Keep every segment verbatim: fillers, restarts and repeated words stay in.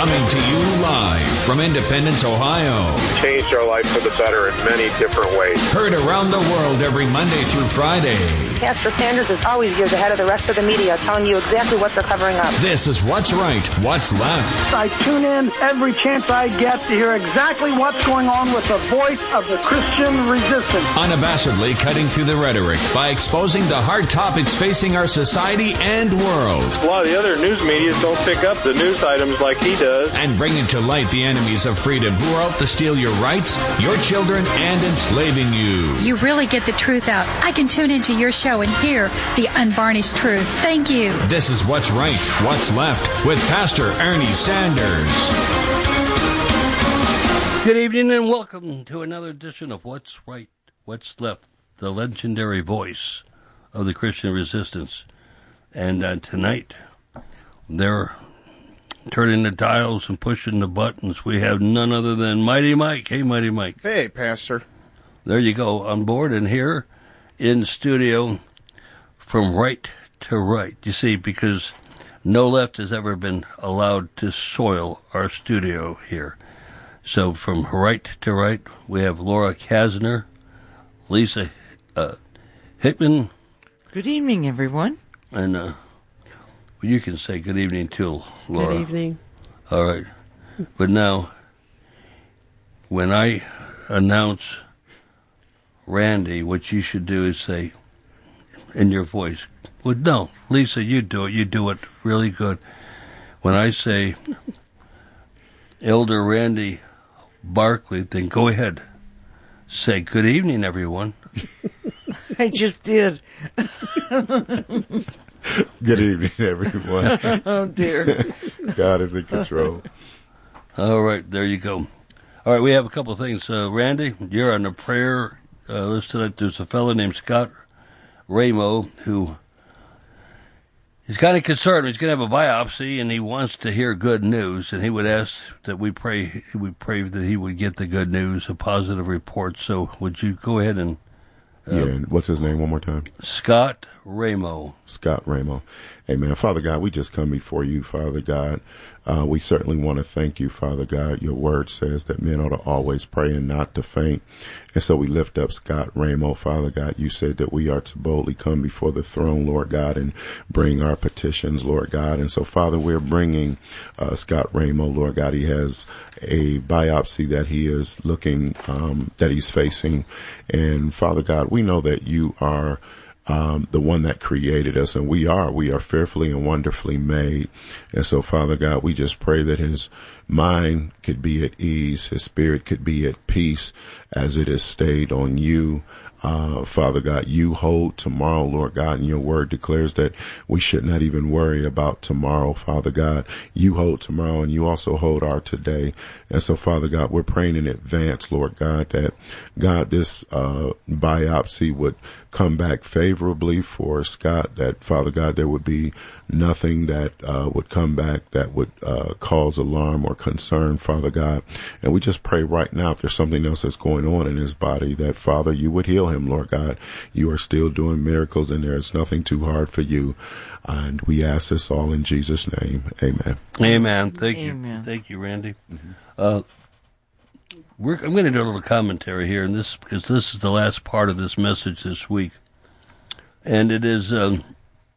Coming to you live from Independence, Ohio. Changed our life for the better in many different ways. Heard around the world every Monday through Friday. Pastor Sanders is always years ahead of the rest of the media, telling you exactly what they're covering up. This is What's Right, What's Left. I tune in every chance I get to hear exactly what's going on with the voice of the Christian resistance. Unabashedly cutting through the rhetoric by exposing the hard topics facing our society and world. A lot of the other news media don't pick up the news items like he does. And bringing to light the enemies of freedom who are out to steal your rights, your children, and enslaving you. You really get the truth out. I can tune into your show and hear the unvarnished truth. Thank you. This is What's Right, What's Left with Pastor Ernie Sanders. Good evening and welcome to another edition of What's Right, What's Left, the legendary voice of the Christian resistance. And uh, tonight, they're turning the dials and pushing the buttons. We have none other than Mighty Mike. Hey, Mighty Mike. Hey, Pastor. There you go, on board and here in studio from right to right. You see, because no left has ever been allowed to soil our studio here. So from right to right, we have Laura Kasner, Lisa uh, Hickman. Good evening, everyone. And uh, you can say good evening too, Laura. Good evening. All right. But now, when I announce Randy, what you should do is say, in your voice, well, no, Lisa, you do it. You do it really good. When I say Elder Randy Barkley, then go ahead. Say, good evening, everyone. I just did. Good evening, everyone. Oh, dear. God is in control. All right, there you go. All right, we have a couple of things. Uh, Randy, you're on the prayer uh, list tonight. There's a fellow named Scott Ramo who is kind of concerned. He's going to have a biopsy, and he wants to hear good news, and he would ask that we pray, we pray that he would get the good news, a positive report. So would you go ahead and... Uh, yeah, and what's his name one more time? Scott Ramo. Scott Ramo. Amen. Father God, we just come before you, Father God. Uh, we certainly want to thank you, Father God. Your word says that men ought to always pray and not to faint. And so we lift up Scott Ramo, Father God. You said that we are to boldly come before the throne, Lord God, and bring our petitions, Lord God. And so, Father, we're bringing uh, Scott Ramo, Lord God. He has a biopsy that he is looking, um, that he's facing. And Father God, we know that you are Um, the one that created us, and we are, we are fearfully and wonderfully made. And so, Father God, we just pray that his mind could be at ease, his spirit could be at peace as it is stayed on you. Uh, Father God, you hold tomorrow, Lord God, and your word declares that we should not even worry about tomorrow, Father God. You hold tomorrow, and you also hold our today. And so, Father God, we're praying in advance, Lord God, that, God, this uh, biopsy would come back favorably for Scott, that, Father God, there would be nothing that uh, would come back that would uh, cause alarm or concern, Father God. And we just pray right now, if there's something else that's going on in his body, that, Father, you would heal him. Him, Lord God. You are still doing miracles, and there is nothing too hard for you. And we ask this all in Jesus' name. Amen. Amen. Thank Amen. you. Thank you, Randy. Mm-hmm. Uh, we're, I'm going to do a little commentary here, and this because this is the last part of this message this week. And it is um,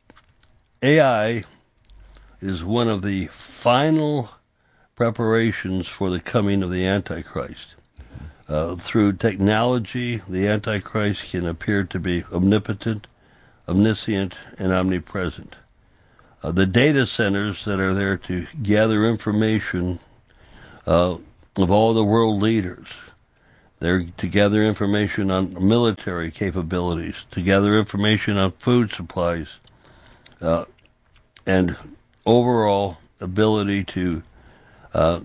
A I is one of the final preparations for the coming of the Antichrist. Uh, through technology, the Antichrist can appear to be omnipotent, omniscient, and omnipresent. Uh, the data centers that are there to gather information uh, of all the world leaders, they're to gather information on military capabilities, to gather information on food supplies, uh, and overall ability to uh,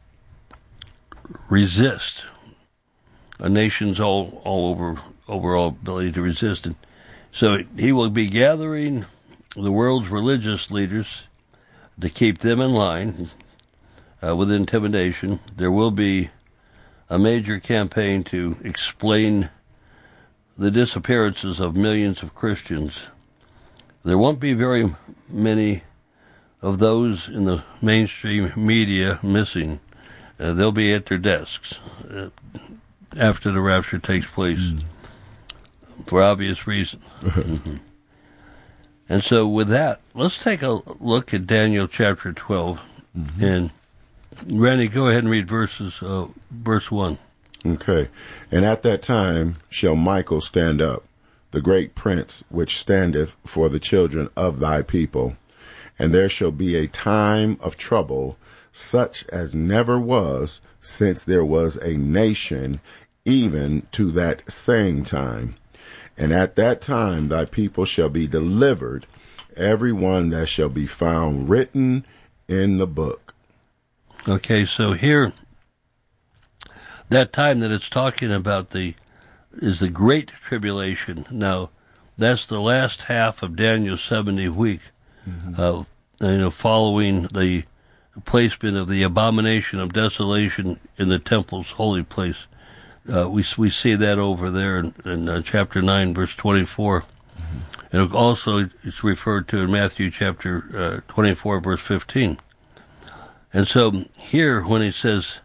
resist. A nation's all, all over overall ability to resist it. So he will be gathering the world's religious leaders to keep them in line uh, with intimidation. There will be a major campaign to explain the disappearances of millions of Christians. There won't be very many of those in the mainstream media missing. Uh, they'll be at their desks uh, after the rapture takes place, mm. for obvious reasons. mm-hmm. And so with that, let's take a look at Daniel chapter twelve. Mm-hmm. And Randy, go ahead and read verses, uh, verse one. Okay. And at that time shall Michael stand up, the great prince which standeth for the children of thy people. And there shall be a time of trouble, such as never was since there was a nation, even to that same time. And at that time thy people shall be delivered, every one that shall be found written in the book. Okay, so here, that time that it's talking about the is the Great Tribulation. Now, that's the last half of Daniel's seventieth week, mm-hmm. uh, you know, following the placement of the abomination of desolation in the temple's holy place. Uh, we we see that over there in, in uh, chapter nine, verse twenty-four. Mm-hmm. And also it's referred to in Matthew chapter uh, twenty-four, verse fifteen. And so here, when he says,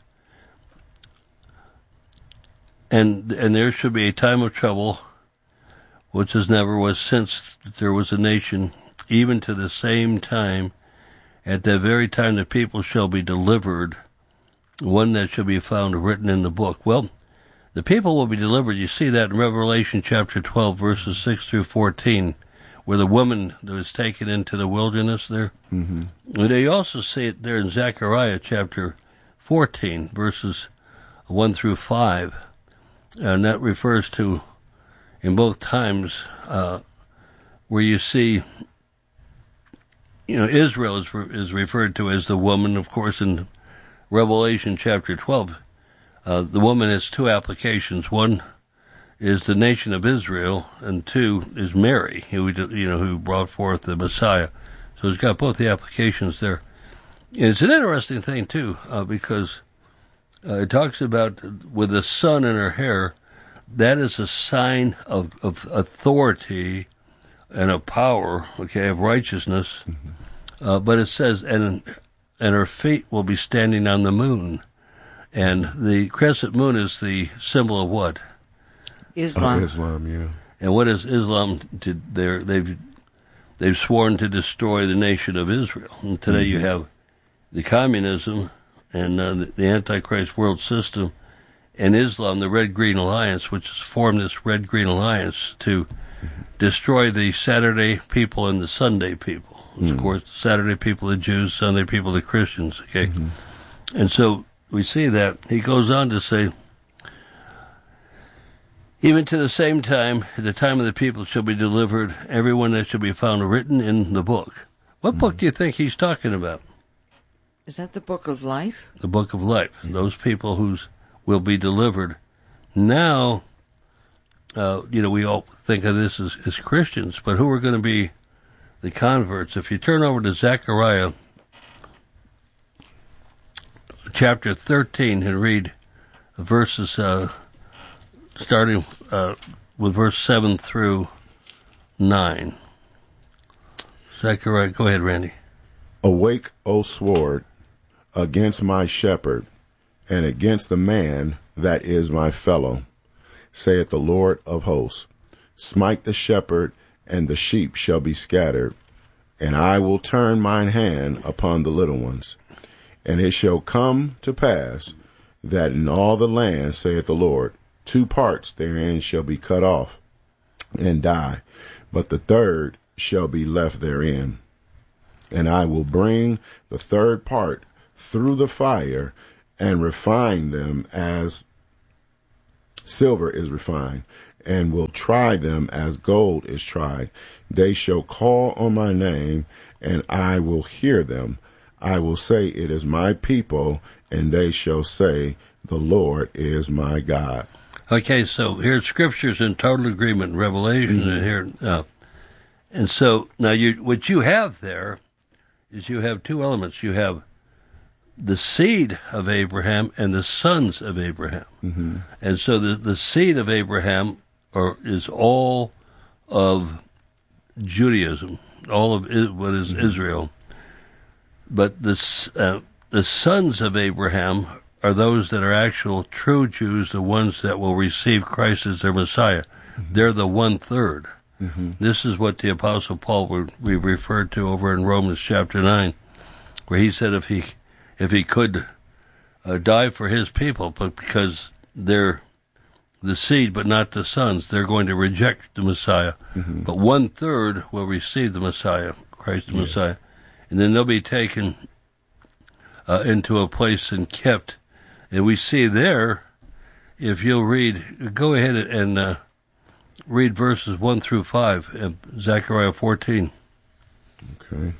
and and there should be a time of trouble, which as never was since there was a nation, even to the same time, at that very time the people shall be delivered, one that shall be found written in the book. Well, the people will be delivered. You see that in Revelation chapter twelve, verses six through fourteen, where the woman that was taken into the wilderness there. Mm-hmm. And you also see it there in Zechariah chapter fourteen, verses one through five. And that refers to, in both times, uh, where you see, you know, Israel is re- is referred to as the woman, of course, in Revelation chapter twelve. Uh, the woman has two applications. One is the nation of Israel, and two is Mary, who you know who brought forth the Messiah. So it's got both the applications there. And it's an interesting thing too, uh, because uh, it talks about with the sun in her hair. That is a sign of, of authority and of power, okay, of righteousness. Mm-hmm. Uh, but it says, and and her feet will be standing on the moon. And the crescent moon is the symbol of what? Islam. Oh, Islam, yeah. And what is Islam? To their, they've they've sworn to destroy the nation of Israel. And today mm-hmm. you have the communism and uh, the, the Antichrist world system, and Islam, the Red-Green Alliance, which has formed this Red-Green Alliance to mm-hmm. destroy the Saturday people and the Sunday people. Mm-hmm. Of course, Saturday people, the Jews, Sunday people, the Christians. Okay, mm-hmm. And so we see that. He goes on to say, even to the same time, at the time of the people shall be delivered, everyone that shall be found written in the book. What mm-hmm. book do you think he's talking about? Is that the book of life? The book of life. Those people whose will be delivered. Now, uh, you know, we all think of this as, as Christians, but who are going to be the converts? If you turn over to Zechariah chapter thirteen and read verses uh, starting uh, with verse seven through nine. Zechariah, go ahead, Randy. Awake, O sword, against my shepherd, and against the man that is my fellow, saith the Lord of hosts. Smite the shepherd, and the sheep shall be scattered, and I will turn mine hand upon the little ones. And it shall come to pass that in all the land, saith the Lord, two parts therein shall be cut off and die, but the third shall be left therein. And I will bring the third part through the fire and refine them as silver is refined, and will try them as gold is tried. They shall call on my name, and I will hear them. I will say, it is my people, and they shall say, the Lord is my God. Okay, so here Scripture's in total agreement in Revelation, mm-hmm. and here, uh, and so now you what you have there is you have two elements. You have the seed of Abraham and the sons of Abraham, mm-hmm. and so the the seed of Abraham are, is all of Judaism, all of what is mm-hmm. Israel. but the uh, the sons of Abraham are those that are actual true Jews, the ones that will receive Christ as their Messiah. Mm-hmm. They're the one-third. Mm-hmm. This is what the Apostle Paul we referred to over in Romans chapter nine, where he said if he if he could uh, die for his people, but because they're the seed but not the sons, they're going to reject the Messiah. Mm-hmm. But one-third will receive the Messiah, Christ the yeah. Messiah, and then they'll be taken uh, into a place and kept. And we see there, if you'll read, go ahead and uh, read verses one through five of Zechariah fourteen. Okay.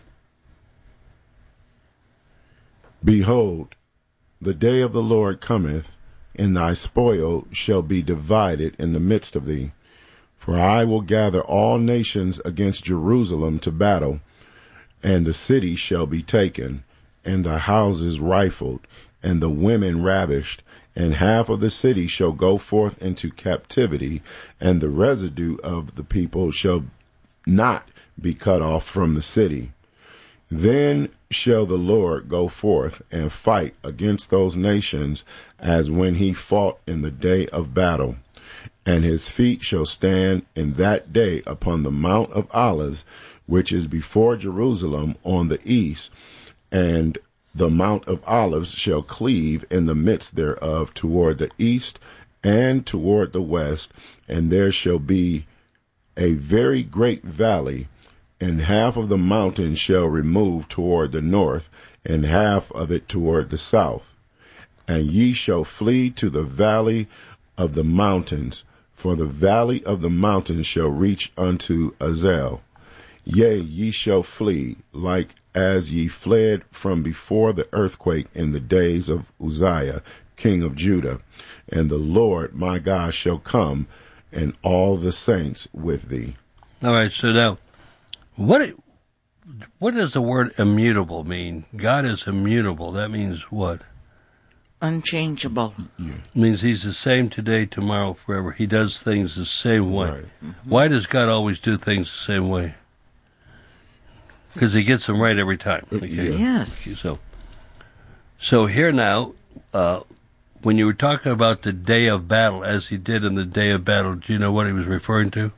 Behold, the day of the Lord cometh, and thy spoil shall be divided in the midst of thee. For I will gather all nations against Jerusalem to battle, and the city shall be taken, and the houses rifled, and the women ravished, and half of the city shall go forth into captivity, and the residue of the people shall not be cut off from the city. Then shall the Lord go forth and fight against those nations as when he fought in the day of battle. And his feet shall stand in that day upon the Mount of Olives, which is before Jerusalem on the east, and the Mount of Olives shall cleave in the midst thereof toward the east and toward the west, and there shall be a very great valley, and half of the mountain shall remove toward the north, and half of it toward the south. And ye shall flee to the valley of the mountains, for the valley of the mountains shall reach unto Azel. Yea, ye shall flee, like as ye fled from before the earthquake in the days of Uzziah, king of Judah. And the Lord my God shall come, and all the saints with thee. All right, so now, what what does the word immutable mean? God is immutable. That means what? Unchangeable. Yeah. It means he's the same today, tomorrow, forever. He does things the same way. Right. Mm-hmm. Why does God always do things the same way? Because he gets them right every time. Okay? Yes. Okay, so, so here now, uh, when you were talking about the day of battle, as he did in the day of battle, do you know what he was referring to?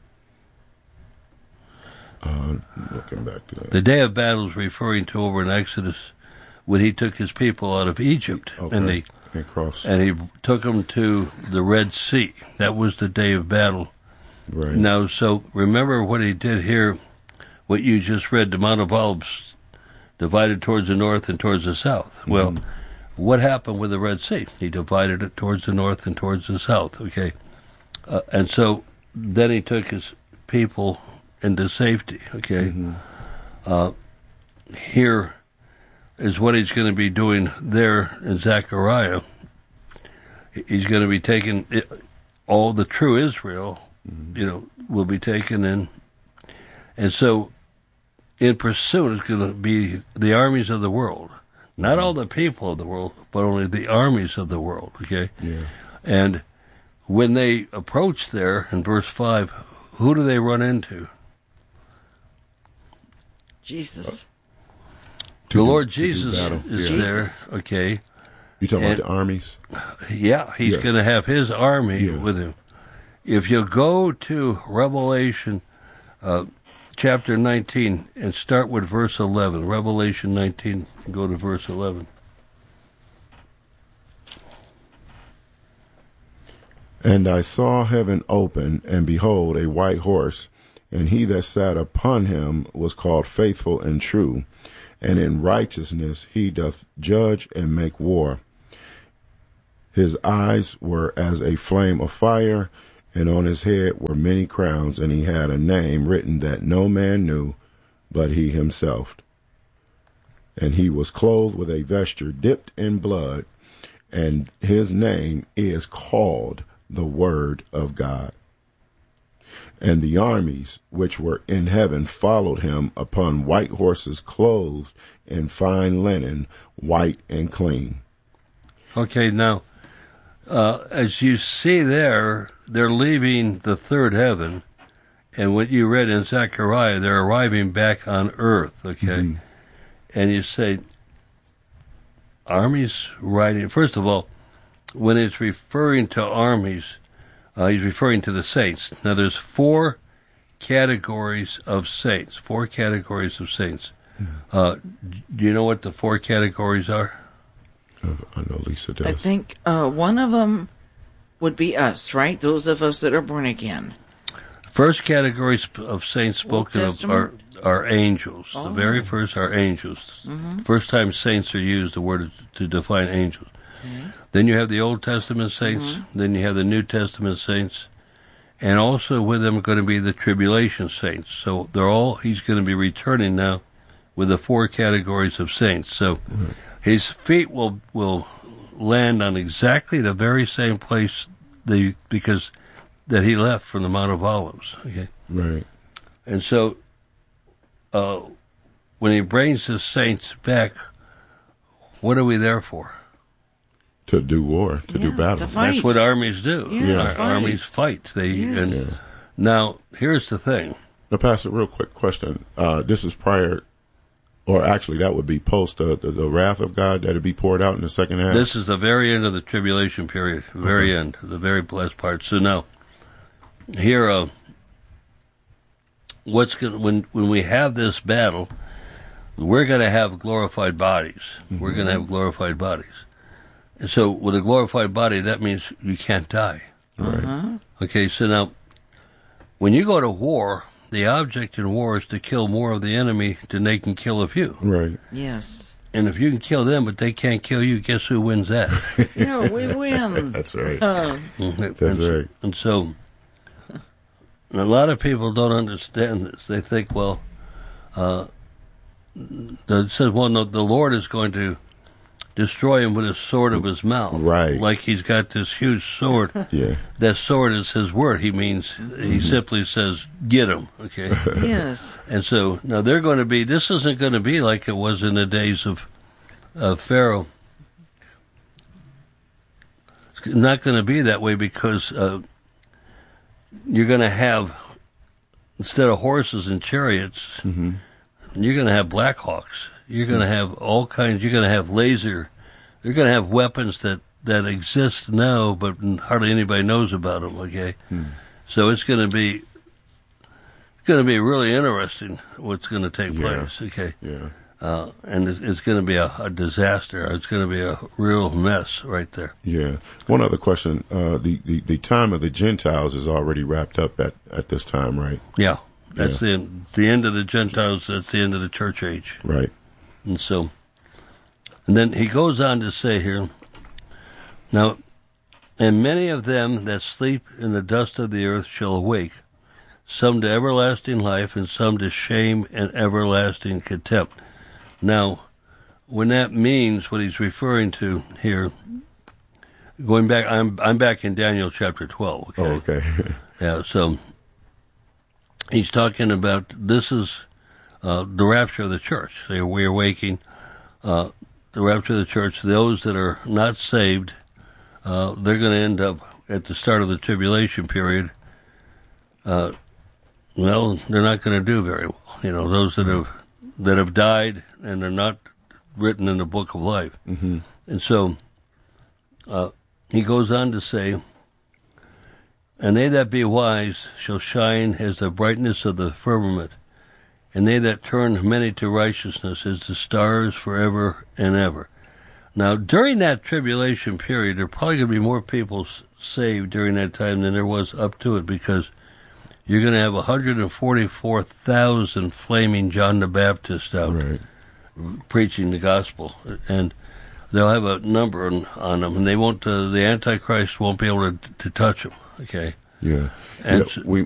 Uh, looking back to that. The day of battle is referring to over in Exodus when he took his people out of Egypt. Okay. And, they, and, cross. and he took them to the Red Sea. That was the day of battle. Right. Now, so remember what he did here, what you just read, the Mount of Olives divided towards the north and towards the south. Mm-hmm. Well, what happened with the Red Sea? He divided it towards the north and towards the south, okay? Uh, and so then he took his people into safety, okay? Mm-hmm. Uh, here is what he's going to be doing there in Zechariah. He's going to be taking it, all the true Israel, mm-hmm. you know, will be taken in. And so in pursuit is going to be the armies of the world. Not all the people of the world, but only the armies of the world, okay? Yeah. And when they approach there, in verse five, who do they run into? Jesus. The Lord Jesus is yeah. there, okay? You talking and, about the armies? Yeah, he's yeah. going to have his army yeah. with him. If you go to Revelation uh, chapter nineteen and start with verse eleven, Revelation nineteen, go to verse eleven. And I saw heaven open, and behold, a white horse, and he that sat upon him was called Faithful and True, and in righteousness he doth judge and make war. His eyes were as a flame of fire, and on his head were many crowns, and he had a name written that no man knew but he himself. And he was clothed with a vesture dipped in blood, and his name is called the Word of God. And the armies which were in heaven followed him upon white horses clothed in fine linen, white and clean. Okay, now, uh, as you see there, they're leaving the third heaven, and what you read in Zechariah, they're arriving back on earth, okay? Mm-hmm. and you say, armies riding. First of all, when it's referring to armies, uh, he's referring to the saints. Now, there's four categories of saints. Four categories of saints. Uh, do you know what the four categories are? Uh, I know Lisa does. I think uh, one of them would be us, right? Those of us that are born again. First categories of saints spoken of are, are angels. Oh. The very first are angels. Mm-hmm. First time saints are used, the word is to define angels. Okay. Then you have the Old Testament saints. Mm-hmm. Then you have the New Testament saints. And also with them are going to be the tribulation saints. So they're all, he's going to be returning now with the four categories of saints. So mm-hmm. his feet will will land on exactly the very same place the because that he left from the Mount of Olives. Okay, right. And so uh, when he brings his saints back, what are we there for? To do war, to yeah, do battle. To fight. That's what armies do. Yeah, yeah. Ar- fight. Armies fight. They Yes. and Yeah. now here's the thing. Now, Pastor, real quick question. Uh, this is prior, or actually, that would be post uh, the, the wrath of God that would be poured out in the second half. This is the very end of the tribulation period, the very Okay. end, the very last part. So now, here, uh, what's going when when we have this battle, we're going to have glorified bodies. Mm-hmm. We're going to have glorified bodies, and so with a glorified body, that means you can't die. Right. Uh-huh. Okay, so now, when you go to war, the object in war is to kill more of the enemy than they can kill of you. Right. Yes. And if you can kill them, but they can't kill you, guess who wins that? Yeah, we win. That's right. Uh, That's That's and, right. And so, a lot of people don't understand this. They think, well, uh, it says, well, no, the Lord is going to destroy him with a sword of his mouth. Right. Like he's got this huge sword. Yeah. That sword is his word. He means, he simply says, get him, okay? yes. And so, now they're going to be, this isn't going to be like it was in the days of, of Pharaoh. It's not going to be that way because uh, you're going to have, instead of horses and chariots, Mm-hmm. you're going to have Black Hawks. You're going to have all kinds, you're going to have laser, you're going to have weapons that, that exist now, but hardly anybody knows about them, okay? Mm. So it's going to be, going to be really interesting what's going to take Yeah. place, okay? Yeah. Uh, and it's, it's going to be a, a disaster. It's going to be a real mess right there. Yeah. One other question. Uh, the, the, the time of the Gentiles is already wrapped up at, at this time, right? Yeah. That's Yeah. the end, the end of the Gentiles. That's the end of the church age. Right. And so, and then he goes on to say here, now, and many of them that sleep in the dust of the earth shall awake, some to everlasting life, and some to shame and everlasting contempt. Now, when that means what he's referring to here, going back, I'm I'm back in Daniel chapter twelve. Okay? Oh, okay. Yeah, so he's talking about this is uh, the rapture of the church. So we're waking uh, the rapture of the church. Those that are not saved, uh, they're going to end up at the start of the tribulation period. Uh, well, they're not going to do very well. You know, those that have that have died and are not written in the book of life. Mm-hmm. And so uh, he goes on to say, and they that be wise shall shine as the brightness of the firmament, and they that turn many to righteousness as the stars forever and ever. Now, during that tribulation period, there are probably going to be more people s- saved during that time than there was up to it, because you're going to have one hundred forty-four thousand flaming John the Baptist out Right. preaching the gospel, and they'll have a number on, on them, and they won't. Uh, the Antichrist won't be able to, to touch them. Okay. Yeah. And yeah so- we